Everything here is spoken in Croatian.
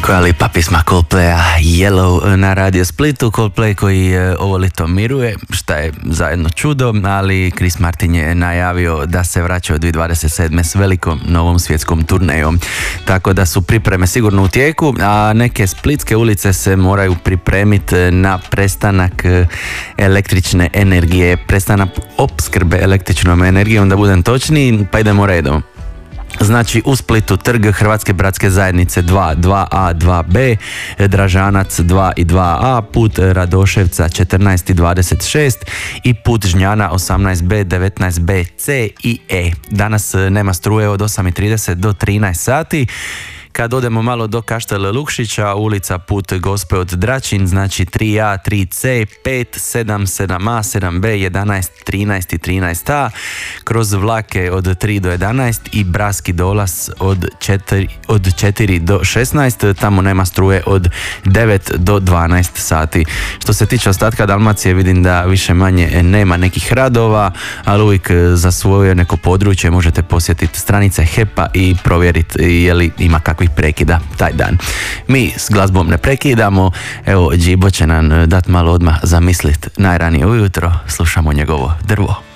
Koja lipa pisma Coldplaya, Yellow na Radio Splitu. Coldplay koji ovo lito miruje, šta je zajedno čudo, ali Chris Martin je najavio da se vraća od 2027. s velikom novom svjetskom turnejom. Tako da su pripreme sigurno u tijeku, a neke splitske ulice se moraju pripremiti na prestanak električne energije, prestanak opskrbe električnom energijom, da budem točniji, pa idemo redom. Znači u Splitu trg Hrvatske bratske zajednice 2, 2A, 2B, Dražanac 2 i 2A, put Radoševca 14 i 26 i put Žnjana 18B, 19B, C i E. Danas nema struje od 8:30 do 13 sati. Kad odemo malo do Kaštele Lukšića, ulica Put Gospe od Dračin, znači 3A, 3C, 5, 7, 7A, 7B, 11, 13 i 13A, kroz vlake od 3 do 11 i Braski dolaz od 4 do 16, tamo nema struje od 9 do 12 sati. Što se tiče ostatka Dalmacije, vidim da više manje nema nekih radova, ali uvijek za svoje neko područje možete posjetiti stranice HEP-a i provjeriti je li ima kakvih prekida taj dan. Mi s glazbom ne prekidamo, evo Džibo će nam dat malo odmah zamislit najranije ujutro, slušamo njegovo Drvo.